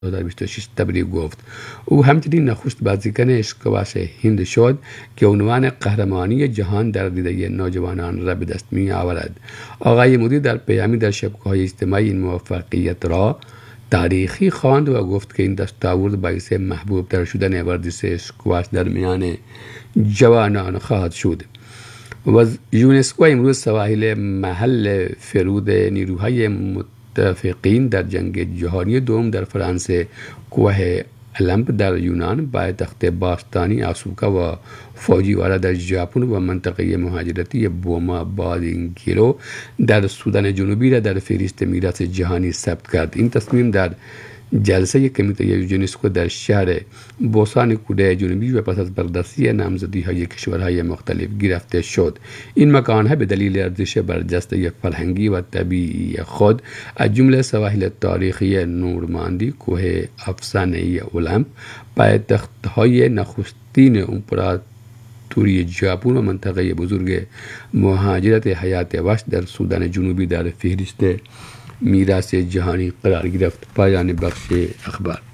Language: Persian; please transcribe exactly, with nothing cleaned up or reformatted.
دو هزار و بیست و شش تبریک گفت. او همچنین نخست بازیکن اسکواش هند شد که عنوان قهرمانی جهان در دیده نوجوانان را به دست می آورد. آقای مودی در پیامی در شبکه‌های اجتماعی این موفقیت را تاریخی خواند و گفت که این دستاورد باعث محبوب تر شدن ورزش اسکواش در میان جوانان خواهد شد. و یونسکو امروز سواحل محل فرود نیروهای متفقین در جنگ جهانی دوم در فرانسه، کوه المپ در یونان، پایتخت باستانی آسوکا و فوجیوارا در ژاپن و منطقه مهاجرتی بوما بادینگیرو در سودان جنوبی را در فهرست میراث جهانی ثبت کرد. این تصمیم در جلسه کمیته یونسکو در شهر بوسان کره جنوبی و پس از بررسی نامزدی‌های کشورهای مختلف گرفته شد. این مکان‌ها به دلیل ارزش برجسته فرهنگی و طبیعی خود از جمله سواحل تاریخی نورماندی، کوه افسانه‌ای المپ، پایتخت‌های نخستین امپراتوری ژاپن و منطقه بزرگ مهاجرت حیات وحش در سودان جنوبی در فهرست میراث جهانی قرار گرفت. پایان بخش اخبار.